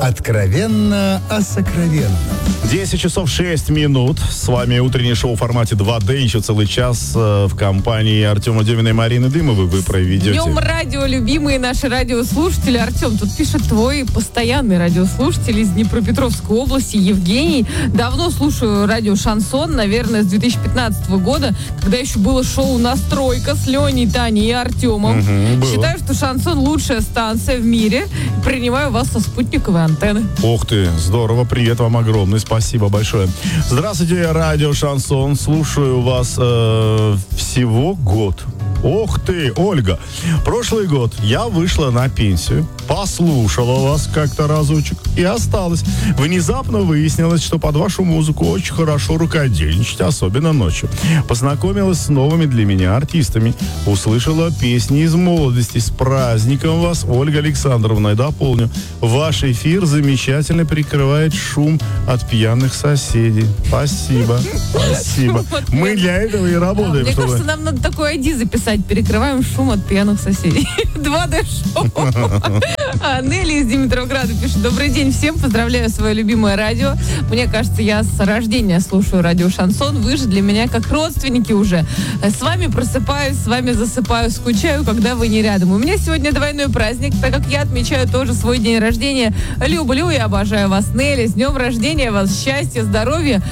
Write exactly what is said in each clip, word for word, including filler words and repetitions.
Откровенно о сокровенном. десять часов шесть минут. С вами утреннее шоу в формате два дэ. Еще целый час э, в компании Артема Демина и Марины Дымовой вы проведете. Днем радио, любимые наши радиослушатели. Артем, тут пишет твой постоянный радиослушатель из Днепропетровской области Евгений. Давно слушаю радио «Шансон», наверное, с две тысячи пятнадцатого года, когда еще было шоу «Настройка» с Леней, Таней и Артемом. Угу, Считаю, что «Шансон» лучшая станция в мире. Принимаю вас со спутниковой антенны. Ух ты, здорово, привет вам огромный, спасибо большое. Здравствуйте, радио «Шансон», слушаю вас э, всего год. Ох ты, Ольга, прошлый год я вышла на пенсию, послушала вас как-то разочек и осталась. Внезапно выяснилось, что под вашу музыку очень хорошо рукодельничать, особенно ночью. Познакомилась с новыми для меня артистами, услышала песни из молодости. С праздником вас, Ольга Александровна, и дополню, ваш эфир замечательно прикрывает шум от пьяных соседей. Спасибо, спасибо. Мы для этого и работаем. Мне кажется, нам надо такой ай ди записать. Перекрываем шум от пьяных соседей. два дэ-шоу. А Нелли из Димитровграда пишет: добрый день всем, поздравляю свое любимое радио. Мне кажется, я с рождения слушаю радио «Шансон». Вы же для меня как родственники уже. С вами просыпаюсь, с вами засыпаю, скучаю, когда вы не рядом. У меня сегодня двойной праздник, так как я отмечаю тоже свой день рождения. Люблю и обожаю вас, Нелли. С днем рождения вас, счастья, здоровья.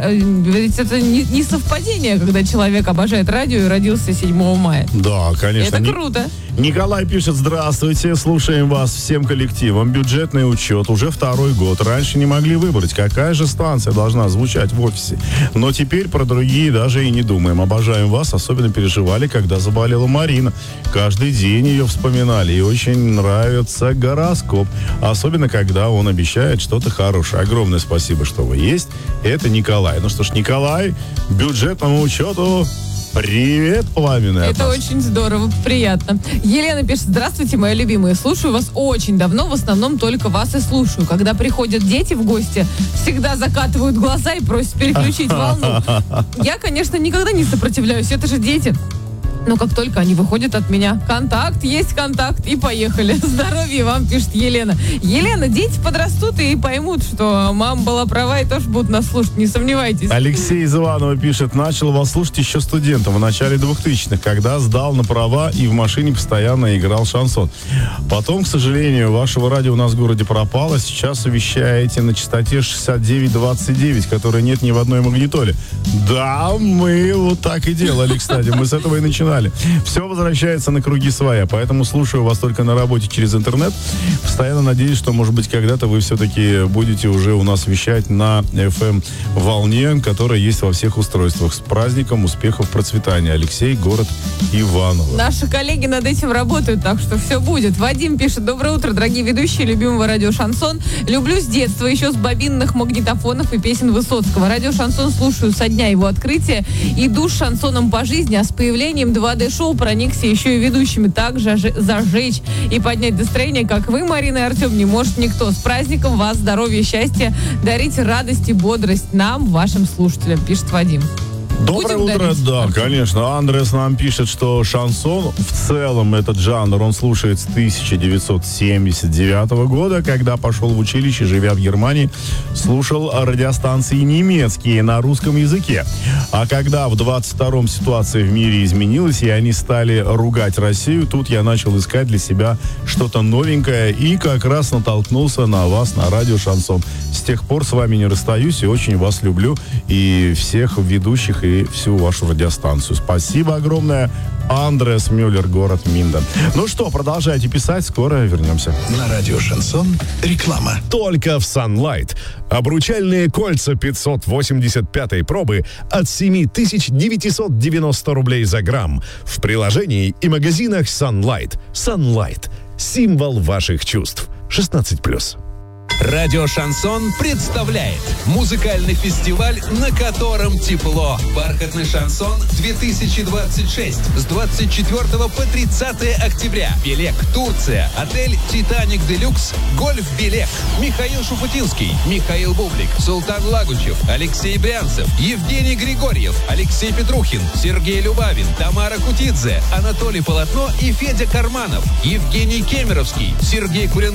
Ведь это не, не совпадение, когда человек обожает радио и родился седьмого мая. Да, конечно. Это круто. Николай пишет: здравствуйте, слушаем вас всем коллективом. Бюджетный учет уже второй год. Раньше не могли выбрать, какая же станция должна звучать в офисе. Но теперь про другие даже и не думаем. Обожаем вас, особенно переживали, когда заболела Марина. Каждый день ее вспоминали. И очень нравится гороскоп. Особенно, когда он обещает что-то хорошее. Огромное спасибо, что вы есть. Это Николай. Ну что ж, Николай, бюджетному учету привет, пламенный. Это очень здорово, приятно. Елена пишет: здравствуйте, мои любимые. Слушаю вас очень давно, в основном только вас и слушаю. Когда приходят дети в гости, всегда закатывают глаза и просят переключить волну. Я, конечно, никогда не сопротивляюсь, это же дети. Но как только они выходят от меня, контакт, есть контакт, и поехали. Здоровья вам, пишет Елена. Елена, дети подрастут и поймут, что мама была права и тоже будут нас слушать, не сомневайтесь. Алексей из Иванова пишет: начал вас слушать еще студентом в начале двухтысячных, когда сдал на права и в машине постоянно играл шансон. Потом, к сожалению, вашего радио у нас в городе пропало. Сейчас вещаете на частоте шестьдесят девять двадцать девять, которой нет ни в одной магнитоле. Да, мы вот так и делали, кстати. Мы с этого и начинали. Все возвращается на круги своя, поэтому слушаю вас только на работе через интернет. Постоянно надеюсь, что, может быть, когда-то вы все-таки будете уже у нас вещать на эф эм-волне, которая есть во всех устройствах. С праздником, успехов, процветания. Алексей, город Иваново. Наши коллеги над этим работают, так что все будет. Вадим пишет: доброе утро, дорогие ведущие любимого радио «Шансон». Люблю с детства, еще с бобинных магнитофонов и песен Высоцкого. Радио «Шансон» слушаю со дня его открытия. Иду с шансоном по жизни, а с появлением два дэ-шоу проникся еще и ведущими. Также зажечь и поднять настроение, как вы, Марина и Артем, не может никто. С праздником вас, здоровья, счастья. Дарите радость и бодрость нам, вашим слушателям, пишет Вадим. Доброе Будем утро, дарить? да, Артем. конечно. Андрес нам пишет, что шансон в целом, этот жанр, он слушает с тысяча девятьсот семьдесят девятого года, когда пошел в училище, живя в Германии, слушал радиостанции немецкие на русском языке. А когда в двадцать втором ситуация в мире изменилась, и они стали ругать Россию, тут я начал искать для себя что-то новенькое и как раз натолкнулся на вас, на радио «Шансон». С тех пор с вами не расстаюсь и очень вас люблю, и всех ведущих, и всю вашу радиостанцию. Спасибо огромное. Андрес Мюллер, город Минден. Ну что, продолжайте писать, скоро вернемся. На радио «Шансон» реклама. Только в Sunlight. Обручальные кольца пятьсот восемьдесят пятой пробы от семь тысяч девятьсот девяносто рублей за грамм. В приложении и магазинах Sunlight. Sunlight. Символ ваших чувств. шестнадцать плюс. Радио «Шансон» представляет музыкальный фестиваль, на котором тепло. «Бархатный шансон две тысячи двадцать шесть» с двадцать четвёртого по тридцатое октября. Белек, Турция, отель «Титаник Делюкс», Гольф Белек, Михаил Шуфутинский, Михаил Бублик, Султан Лагучев, Алексей Брянцев, Евгений Григорьев, Алексей Петрухин, Сергей Любавин, Тамара Кутидзе, Анатолий Полотно и Федя Карманов, Евгений Кемеровский, Сергей Куренков,